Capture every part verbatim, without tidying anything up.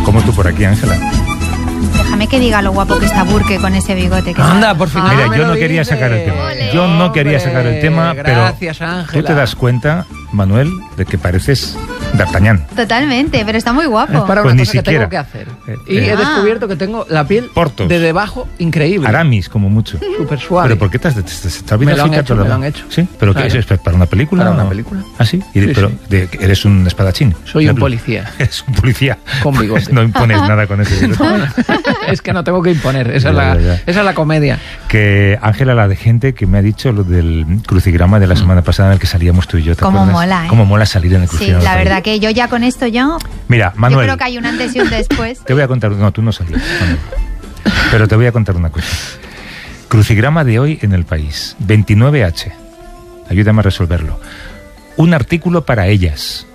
Como tú por aquí, Ángela. Déjame que diga lo guapo que está Burke con ese bigote. Que Anda, sabe. por fin. Mira, Ah, yo no me quería lo sacar el tema. Ole. Yo no quería sacar el tema, Gracias, pero Ángela. tú te das cuenta, Manuel, de que pareces D'Artagnan. Totalmente, pero está muy guapo. Es para Pues una ni cosa que siquiera. tengo que hacer. Eh, Y eh. he descubierto que tengo la piel Portos. de debajo increíble. Aramis, como mucho. Súper suave. ¿Pero por qué te has, te, te, te está Me lo han afeitado hecho, toda me la- lo han hecho. ¿Sí? ¿Pero Claro. qué es? ¿Es para una película? Para una o- película. ¿Ah, sí? Y, Sí, pero sí. de- eres un espadachín. Soy un Una- policía. Eres un policía. Con bigote. No impones nada con ese bigote. No, no. Es que no tengo que imponer. Esa, es, Ya, la, ya, ya. esa es la comedia. Que Ángela, la de gente que me ha dicho lo del crucigrama de la semana pasada en el que salíamos tú y yo. ¿te Cómo acuerdas? mola, ¿eh? Cómo mola salir en el Sí, crucigrama. la del verdad país. que yo ya con esto yo... Mira, Yo Manuel, creo que hay un antes y un después. te voy a contar... No, tú no salías, Manuel. Pero te voy a contar una cosa. Crucigrama de hoy en El País. veintinueve hache. Ayúdame a resolverlo. Un artículo para ellas.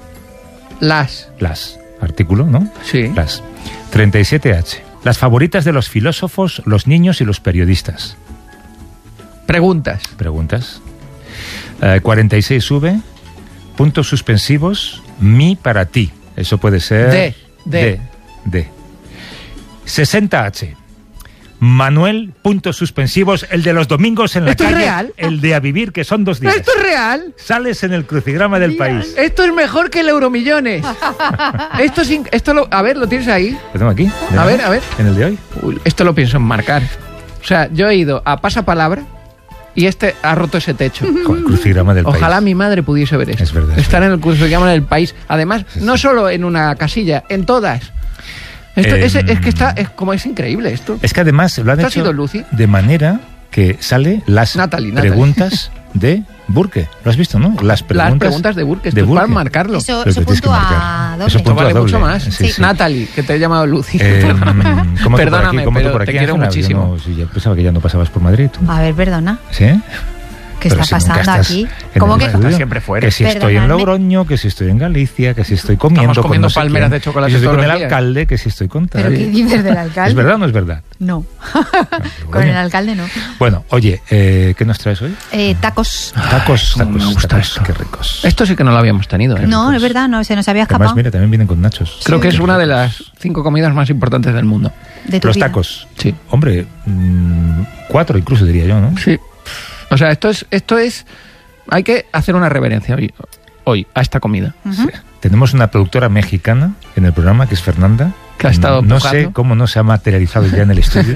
Las. Las. Artículo, ¿no? Sí. Las. treinta y siete hache. Las favoritas de los filósofos, los niños y los periodistas. Preguntas. Preguntas. Eh, cuarenta y seis V. Puntos suspensivos. Mi para ti. Eso puede ser... De, de. De. de. sesenta hache. Manuel, puntos suspensivos, el de los domingos en la ¿Esto es calle. real? El de a vivir, que son dos días. ¿Esto es real? Sales en el crucigrama del país. Esto es mejor que el Euromillones. esto es in- esto lo, a ver, ¿lo tienes ahí? Lo tengo aquí. A ver, a ver. En el de hoy. Uy, esto lo pienso enmarcar. O sea, yo he ido a pasapalabra y este ha roto ese techo. Con el crucigrama del Ojalá país. mi madre pudiese ver esto. Es verdad, es Estar en el crucigrama del país. Además, no solo en una casilla, en todas. Esto, Eh, es, es que está, es como es increíble esto. Es que además lo han ¿Esto ha hecho sido Lucy? de manera que sale las Natalie, Natalie. preguntas de Burke. ¿Lo has visto, no? Las preguntas, Las preguntas de Burke, esto de es para Burke. marcarlo. Eso, Pero eso que tienes que puntúa marcar. doble. Eso Esto puntúa vale doble. mucho más. Sí, sí. Natalie, que te he llamado Lucy. Eh, ¿cómo tú por Perdóname, aquí? ¿Cómo tú pero por te aquí, quiero Ángela? muchísimo. Yo, no- si yo pensaba que ya no pasabas por Madrid. ¿Tú? A ver, perdona. ¿Sí? ¿Qué Pero está si nunca pasando estás aquí? en ¿Cómo el que...? estudio. Estás siempre fuera. Que si estoy en Perdonadme. Logroño, que si estoy en Galicia, que si estoy comiendo Estamos con comiendo no sé palmeras quién, de chocolate que si estoy todos con el los días. alcalde, que si estoy con tal. ¿Pero qué dices del alcalde? ¿Es verdad o no es verdad? No. Con Coño. el alcalde no. Bueno, oye, eh, ¿qué nos traes hoy? Eh, tacos. Tacos, cómo me tacos, gusta tacos, esto. qué ricos. Esto sí que no lo habíamos tenido. ¿eh? No, es verdad, no, se nos había Además, escapado. mira, también vienen con nachos. Creo que es una de las cinco comidas más importantes del mundo. De tu Los vida. tacos. Sí. Hombre, mmm, cuatro incluso diría yo, ¿no? Sí. O sea, esto es, esto es. Hay que hacer una reverencia hoy, hoy a esta comida. Ujú. Tenemos una productora mexicana en el programa que es Fernanda. Que ha estado No empujando. sé cómo no se ha materializado ya en el estudio.